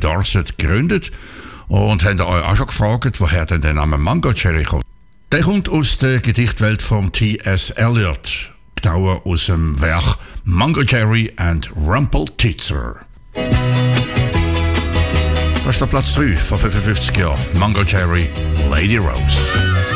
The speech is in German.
Dorset gegründet. Und habt ihr euch auch schon gefragt, woher denn der Name Mango Cherry kommt? Der kommt aus der Gedichtwelt von T.S. Eliot, genauer aus dem Werk Mango Cherry and Rumpeltitzer. Das ist der Platz 3 von 55 Jahren. Mango Cherry, Lady Rose.